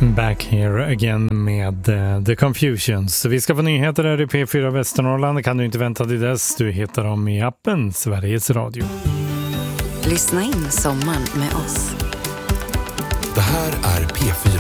Back here again med The Confusions. Vi ska få nyheter här i P4 Västernorrland. Kan du inte vänta till dess? Du hittar dem i appen Sveriges Radio. Lyssna in sommaren med oss. Det här är P4.